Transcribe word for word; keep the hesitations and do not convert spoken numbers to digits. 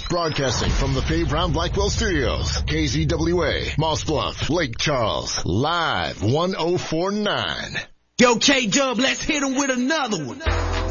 Broadcasting from the Faye Brown Blackwell Studios. K Z W A, Moss Bluff, Lake Charles. Live one oh four point nine. Yo, K-Dub, let's hit him with another one.